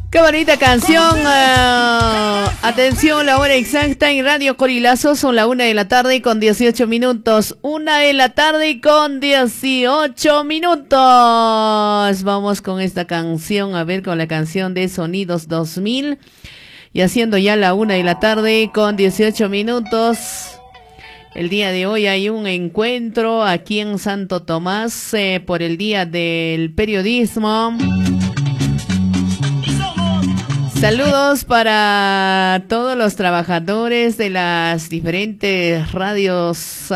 Qué bonita canción. Atención, la hora exacta en Radio Corilazo son la 1 de la tarde con 18 minutos. 1 de la tarde con 18 minutos. Vamos con esta canción, a ver, con la canción de Sonidos 2000. Y haciendo ya la 1 de la tarde con 18 minutos. El día de hoy hay un encuentro aquí en Santo Tomás por el Día del Periodismo. Saludos para todos los trabajadores de las diferentes radios